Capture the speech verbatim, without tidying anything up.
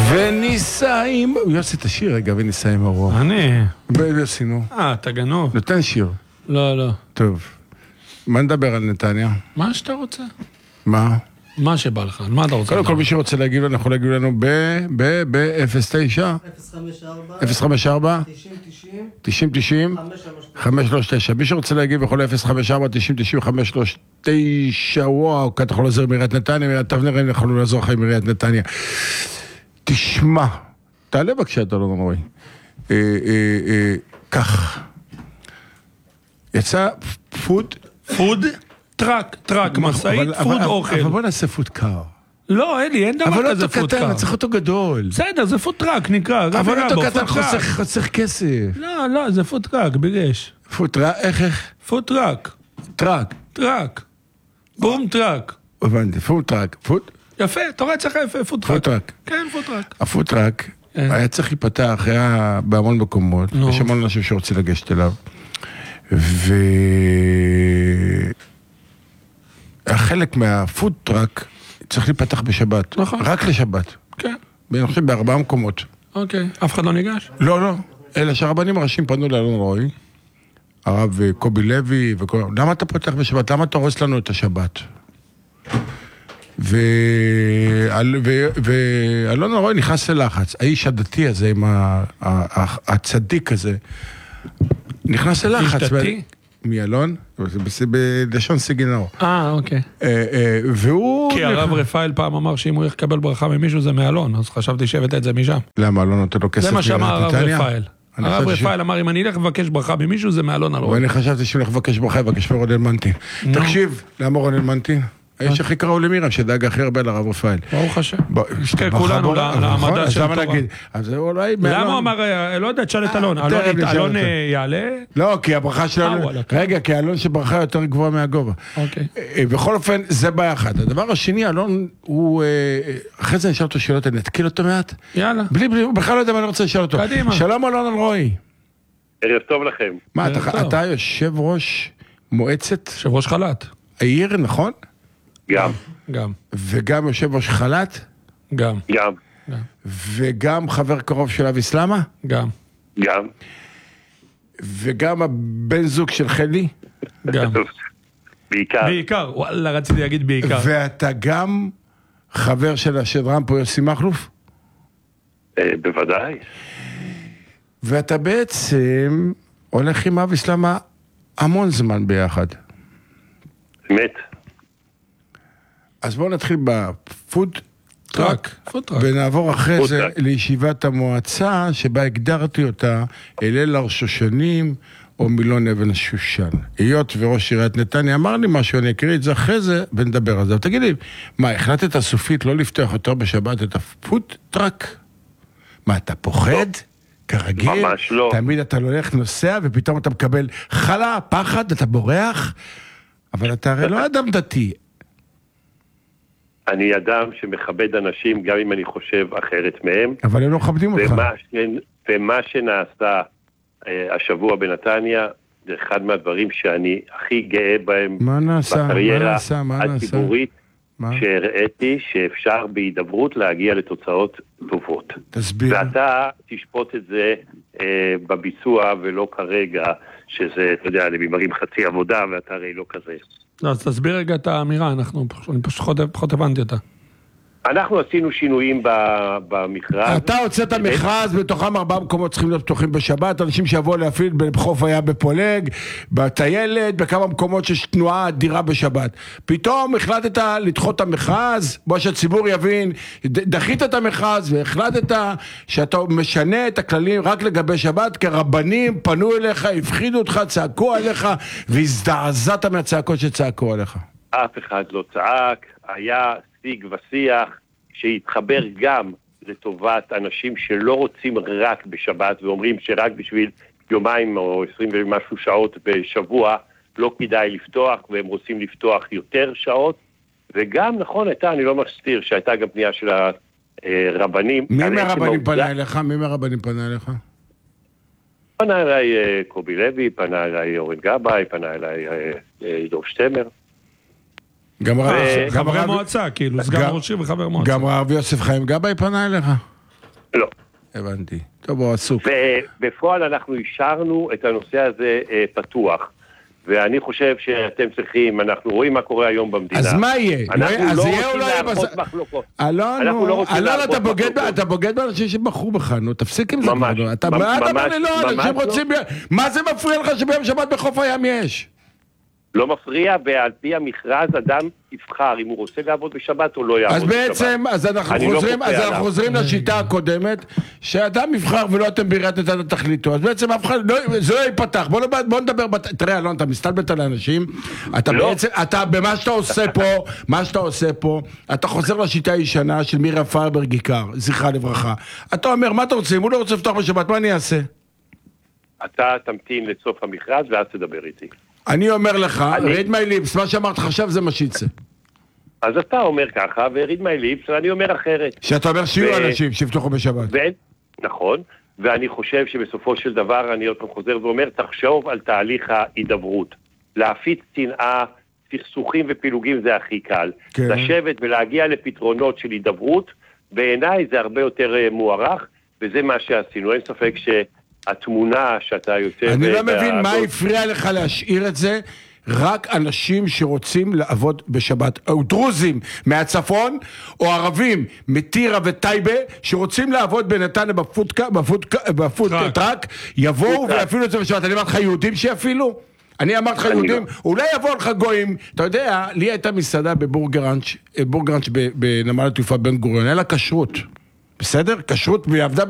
וניסה עם... יוסי, תשאיר רגע, וניסה עם הרוח. אני. ביוסי, נו. אה, אתה גנוב. נותן שיר. לא, לא. טוב. מה נדבר על נתניה? מה שאתה רוצה. מה? מה שבא לך, מה אתה רוצה? קודם כל מי שרוצה להגיב לנו, יכול להגיב לנו ב-אפס תשע אפס חמש ארבע תשעים תשעים חמש שלוש תשע. מי שרוצה להגיב יכול אפס חמש ארבע תשעים תשעים חמש שלוש תשע. וואו, כאן אתה יכול לעזור עם עיריית נתניה, מיד תבנר, אני יכול לעזור לך עם עיריית נתניה. תשמע, תעלה בבקשה, אתה לא נורא. כך. יצא פוד... פוד? טרק, טרק, מסעית, פוד אוכל. אבל בוא נעשה פוד קר. לא, אלי, אין דבר כזה פוד קר. אבל אותו קטן, צריך אותו גדול. בסדר, זה פוד טרק, נקרא. אבל אותו קטן חוסך כסף. לא, לא, זה פוד טרק, בגש. פוד טרק, איך איך? פוד טרק. טרק. טרק. בום טרק. הבנתי, פוד טרק. פוד? יפה, אתה רואה צריך יפה, פוד טרק. פוד טרק. כן, פוד טרק. הפוד טרק היה צריך להיפתח, היה בהמון מקומות. יש המון אנשים שרוצים לגשת אליו. ו... החלק מהפוד טרק צריך להיפתח בשבת. נכון. רק לשבת. כן. אני חושב בארבעה מקומות. אוקיי. אף אחד לא ניגש? לא, לא. אלא שהרבנים הראשיים פנו לאלון רועי, הרב קובי לוי וכל... למה אתה פותח בשבת? למה אתה הורס לנו את השבת? ו... ואלון רועי נכנס ללחץ. האיש הדתי הזה, עם הצדיק הזה, נכנס ללחץ. איש דתי? מאלון, בלשון סגינור. אה, אוקיי. והוא... כי הרב רפאל פעם אמר שאם הוא יקבל ברכה ממישהו זה מאלון, אז חשבתי שהבאת את זה משם. למה, אלון נותן לו כסף? זה מה שאמר הרב רפאל. הרב רפאל אמר, אם אני אלך לבקש ברכה ממישהו זה מאלון על רועי. ואני חשבתי שהוא הולך לבקש ברכה, יבקש מרונן מנטין. תקשיב, למה רונן מנטין? האיש הכי קראו למירם, שדאג הכי הרבה לרב רפאל. ברוך השם. שתהיה כולנו לעמדה של תורה. אז אולי... למה הוא אמר, לא יודע, תשאל את אלון. אלון יעלה? לא, כי הברכה שלנו... רגע, כי אלון שברכה יותר גבוהה מהגובה. אוקיי. בכל אופן, זה בעיה אחת. הדבר השני, אלון, הוא... אחרי זה נשאל אותו שאלות, אני אתקיל אותו מעט? יאללה. בלי, בלי, הוא בכלל לא יודע מה אני רוצה לשאול אותו. קדימה. שלום אלון אלרועי. ערב טוב לכם. מה, אתה יושב ראש מועצת... יושב ראש חל"ת. העיר, נכון? גם. גם. וגם יושב ראש חל"ת? גם. גם. וגם חבר קרוב של אבי סלמה? גם. גם. וגם הבן זוג של חלי? גם. בעיקר. בעיקר, וואלה, רציתי להגיד בעיקר. ואתה גם חבר של השדרן פה יוסי מכלוף? בוודאי. ואתה בעצם הולך עם אבי סלמה המון זמן ביחד. אמת. אז בואו נתחיל בפוד טרק, פוטרק. ונעבור אחרי זה לישיבת המועצה, שבה הגדרתי אותה אל הרשושנים או מילון אבן שושן. היות וראש עיריית נתניה אמר לי משהו, אני אקריא את זה אחרי זה, ונדבר על זה. תגיד לי, מה, החלטת סופית לא לפתוח יותר בשבת את הפוד טרק? מה, אתה פוחד? כרגיל? ממש לא. תמיד אתה לא הולך נוסע, ופתאום אתה מקבל חלה, פחד, אתה בורח, אבל אתה הרי לא אדם דתי. אני אדם שמכבד אנשים גם אם אני חושב אחרת מהם. אבל הם לא מכבדים אותך. ומה, ומה שנעשה אה, השבוע בנתניה, זה אחד מהדברים שאני הכי גאה בהם. מה נעשה? בקריירה מה נעשה? הציבורית, שהראיתי שאפשר בהידברות להגיע לתוצאות טובות. תסביר. ואתה תשפוט את זה אה, בביצוע ולא כרגע, שזה, אתה יודע, אני מראים חצי עבודה ואתה הרי לא כזה. לא, אז תסביר רגע את האמירה, אנחנו, אני פשוט פחות הבנתי אותה. אנחנו עשינו שינויים במכרז. אתה הוצאת מכרז, בתוכם ארבעה מקומות צריכים להיות פתוחים בשבת, אנשים שיבואו להפעיל בחוף היה בפולג, בטיילת, בכמה מקומות שיש תנועה אדירה בשבת. פתאום החלטת לדחות את המכרז, בוא שהציבור יבין, דחית את המכרז והחלטת שאתה משנה את הכללים רק לגבי שבת, כי רבנים פנו אליך, הפחידו אותך, צעקו עליך, והזדעזעת מהצעקות שצעקו עליך. אף אחד לא צעק, היה שיג ושיח שהתחבר גם לטובת אנשים שלא רוצים רק בשבת ואומרים שרק בשביל יומיים או עשרים ומשהו שעות בשבוע לא כדאי לפתוח והם רוצים לפתוח יותר שעות. וגם נכון הייתה, אני לא מסתיר, שהייתה גם פנייה של הרבנים. מי מהרבנים פנה אליך? מי מהרבנים פנה אליך? פנה אליי קובי לוי, פנה אליי אורן גבאי, פנה אליי דוב שטמר. גם חברי מועצה, כאילו, סגן ראש עיר וחבר מועצה. גם הרב יוסף חיים גבאי פנה אליך? לא. הבנתי. טוב, הוא עסוק. ובפועל אנחנו אישרנו את הנושא הזה אה, פתוח. ואני חושב שאתם צריכים, אנחנו רואים מה קורה היום במדינה. אז מה יהיה? אנחנו אז לא יהיה רוצים או לא יהיה להרבות בס... מחלוקות. אלון, אנחנו לא רוצים אלון, להרבות אתה בוגד, מחלוקות. אתה בוגד באנשים שבחרו בך, נו, תפסיק עם זה. ממש. כבר, אתה ממש, מה אתה אומר לי, לא, ממש אנשים לא. רוצים... מה זה מפריע לך שביום שבת בחוף הים יש? לא מפריע, ועל פי המכרז אדם יבחר אם הוא רוצה לעבוד בשבת או לא יעבוד אז בשבת. בעצם, אז אנחנו אני לא חוזרים, כופה אז עליו. אנחנו חוזרים לשיטה הקודמת, שאדם יבחר ולא אתם בעיריית נתן את תכליתו, אז בעצם אף אחד, לא- זה לא ייפתח. בוא, לא- בוא נדבר, בת- תראה אלון, אתה מסתלבט על האנשים, אתה לא. בעצם, אתה במה שאתה עושה פה, מה שאתה עושה פה, אתה חוזר לשיטה הישנה של מירה פיירברג עיקר, זכרה לברכה. אתה אומר, מה אתה רוצה? אם הוא לא רוצה לפתוח בשבת, מה אני אעשה? אתה תמתין לסוף המכרז ואז תדבר איתי. אני אומר לך, אני- read my lips, מה שאמרת עכשיו זה מה שיצא. אז אתה אומר ככה, וריד מי ליפס, ואני אומר אחרת. שאתה אומר שיהיו ו- אנשים שיפתחו בשבת. ואין, נכון, ואני חושב שבסופו של דבר, אני עוד פעם חוזר ואומר, תחשוב על תהליך ההידברות. להפיץ שנאה, סכסוכים ופילוגים זה הכי קל. כן. לשבת ולהגיע לפתרונות של הידברות, בעיניי זה הרבה יותר אה, מוערך, וזה מה שעשינו. אין ספק שהתמונה שאתה יוצא... אני לא וה- מבין מה וה- הפריע לך להשאיר את זה, רק אנשים שרוצים לעבוד בשבת, או דרוזים מהצפון, או ערבים מטירה וטייבה, שרוצים לעבוד בנתניה בפודקה, בפודקה, בפודטראק, יבואו פודטראק. ויפעילו את זה בשבת. אני אמרתי לך יהודים שיפעילו? אני אמרתי לך יהודים, לא. אולי יבואו לך גויים. אתה יודע, לי הייתה מסעדה בבורגראנץ', בורגראנץ' בנמל התעופה בן גוריון, היה לה כשרות, בסדר? כשרות, והיא עבדה